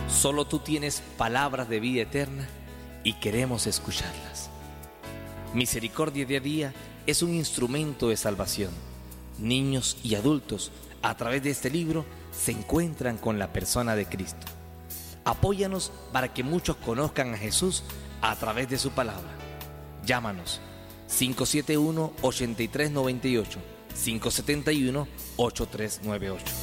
Solo tú tienes palabras de vida eterna y queremos escucharlas. Misericordia Día a Día es un instrumento de salvación. Niños y adultos, a través de este libro, se encuentran con la persona de Cristo. Apóyanos para que muchos conozcan a Jesús a través de su palabra. Llámanos 571-8398, 571-8398.